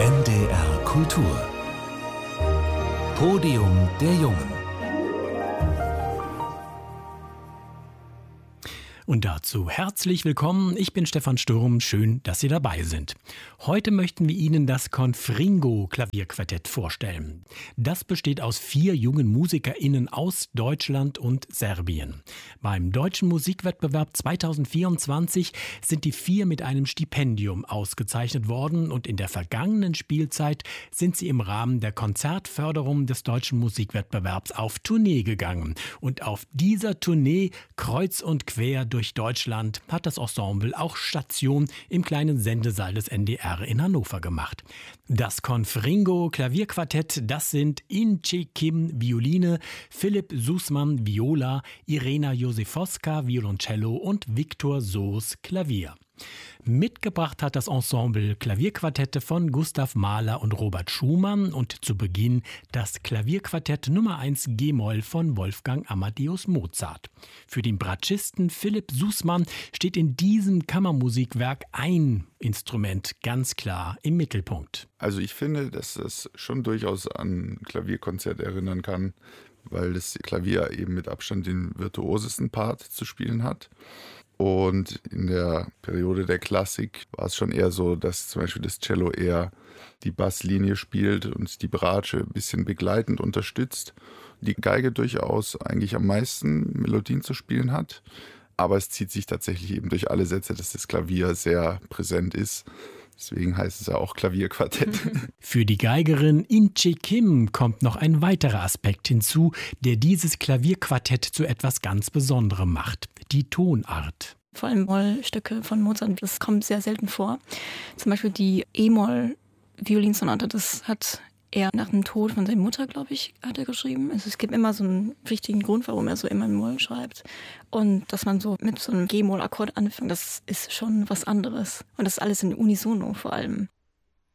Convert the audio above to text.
NDR Kultur. Podium der Jungen. Und dazu herzlich willkommen. Ich bin Stefan Sturm. Schön, dass Sie dabei sind. Heute möchten wir Ihnen das Confringo Klavierquartett vorstellen. Das besteht aus 4 jungen MusikerInnen aus Deutschland und Serbien. Beim Deutschen Musikwettbewerb 2024 sind die 4 mit einem Stipendium ausgezeichnet worden und in der vergangenen Spielzeit sind sie im Rahmen der Konzertförderung des Deutschen Musikwettbewerbs auf Tournee gegangen. Und auf dieser Tournee kreuz und quer durch Deutschland hat das Ensemble auch Station im kleinen Sendesaal des NDR in Hannover gemacht. Das Confringo Klavierquartett, das sind Ince Kim Violine, Philipp Sussmann Viola, Irena Josifowska Violoncello und Viktor Soos Klavier. Mitgebracht hat das Ensemble Klavierquartette von Gustav Mahler und Robert Schumann und zu Beginn das Klavierquartett Nummer 1 G-Moll von Wolfgang Amadeus Mozart. Für den Bratschisten Philipp Sussmann steht in diesem Kammermusikwerk ein Instrument ganz klar im Mittelpunkt. Also ich finde, dass es schon durchaus an Klavierkonzert erinnern kann, weil das Klavier eben mit Abstand den virtuosesten Part zu spielen hat. Und in der Periode der Klassik war es schon eher so, dass zum Beispiel das Cello eher die Basslinie spielt und die Bratsche ein bisschen begleitend unterstützt. Die Geige durchaus eigentlich am meisten Melodien zu spielen hat. Aber es zieht sich tatsächlich eben durch alle Sätze, dass das Klavier sehr präsent ist. Deswegen heißt es ja auch Klavierquartett. Für die Geigerin Ince Kim kommt noch ein weiterer Aspekt hinzu, der dieses Klavierquartett zu etwas ganz Besonderem macht: die Tonart. Vor allem Mollstücke von Mozart, das kommt sehr selten vor. Zum Beispiel die E-Moll-Violinsonate, das hat er nach dem Tod von seiner Mutter, glaube ich, hat er geschrieben. Also es gibt immer so einen wichtigen Grund, warum er so immer in Moll schreibt. Und dass man so mit so einem G-Moll-Akkord anfängt, das ist schon was anderes. Und das ist alles in Unisono vor allem.